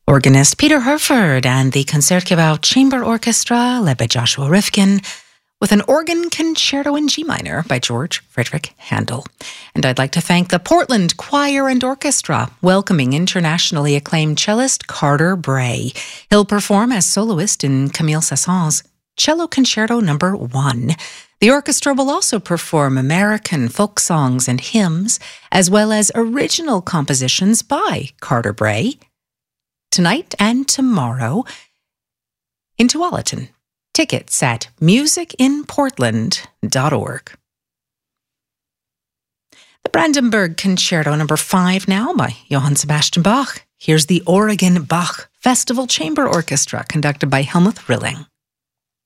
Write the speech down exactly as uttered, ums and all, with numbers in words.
Organist Peter Herford and the Concertgebouw Chamber Orchestra, led by Joshua Rifkin, with an organ concerto in G minor by George Frideric Handel. And I'd like to thank the Portland Choir and Orchestra, welcoming internationally acclaimed cellist Carter Bray. He'll perform as soloist in Camille Saint-Saëns' Cello Concerto Number One. The orchestra will also perform American folk songs and hymns, as well as original compositions by Carter Bray, tonight and tomorrow in Tualatin. Tickets at music in portland dot org. The Brandenburg Concerto Number Five now by Johann Sebastian Bach. Here's the Oregon Bach Festival Chamber Orchestra, conducted by Helmuth Rilling.